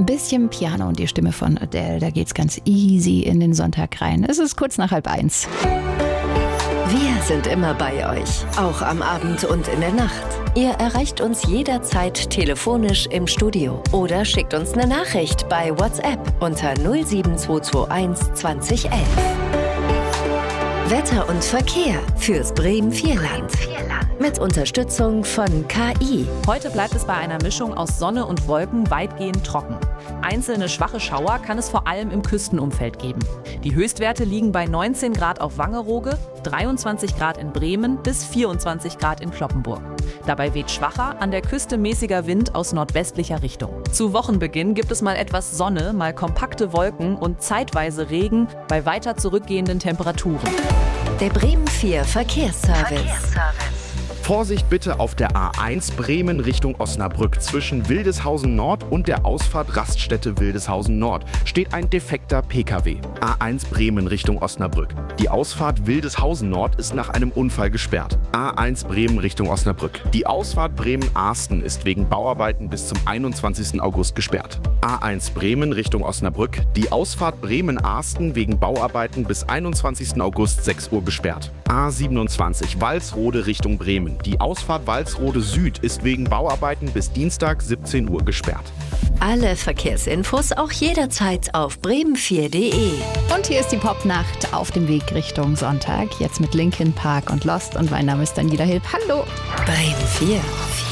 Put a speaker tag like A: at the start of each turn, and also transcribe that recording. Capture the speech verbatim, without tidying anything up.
A: Ein bisschen Piano und die Stimme von Adele, da geht's ganz easy in den Sonntag rein. Es ist kurz nach halb eins.
B: Wir sind immer bei euch, auch am Abend und in der Nacht. Ihr erreicht uns jederzeit telefonisch im Studio oder schickt uns eine Nachricht bei WhatsApp unter null sieben zwei zwei eins zwanzig elf. Wetter und Verkehr fürs Bremen-Vierland. Mit Unterstützung von K I.
C: Heute bleibt es bei einer Mischung aus Sonne und Wolken weitgehend trocken. Einzelne schwache Schauer kann es vor allem im Küstenumfeld geben. Die Höchstwerte liegen bei neunzehn Grad auf Wangerooge, dreiundzwanzig Grad in Bremen bis vierundzwanzig Grad in Cloppenburg. Dabei weht schwacher, an der Küste mäßiger Wind aus nordwestlicher Richtung. Zu Wochenbeginn gibt es mal etwas Sonne, mal kompakte Wolken und zeitweise Regen bei weiter zurückgehenden Temperaturen.
B: Der Bremen vier Verkehrsservice. Verkehrsservice.
D: Vorsicht bitte auf der A eins Bremen Richtung Osnabrück. Zwischen Wildeshausen Nord und der Ausfahrt Raststätte Wildeshausen Nord steht ein defekter P K W. A eins Bremen Richtung Osnabrück. Die Ausfahrt Wildeshausen Nord ist nach einem Unfall gesperrt. A eins Bremen Richtung Osnabrück. Die Ausfahrt Bremen-Arsten ist wegen Bauarbeiten bis zum einundzwanzigsten August gesperrt. A eins Bremen Richtung Osnabrück. Die Ausfahrt Bremen-Arsten wegen Bauarbeiten bis einundzwanzigsten August sechs Uhr gesperrt. A siebenundzwanzig Walsrode Richtung Bremen. Die Ausfahrt Walsrode Süd ist wegen Bauarbeiten bis Dienstag siebzehn Uhr gesperrt.
B: Alle Verkehrsinfos auch jederzeit auf bremen vier punkt de.
A: Und hier ist die Popnacht auf dem Weg Richtung Sonntag. Jetzt mit Linkin Park und Lost. Und mein Name ist Daniela Hilb. Hallo!
B: Bremen vier.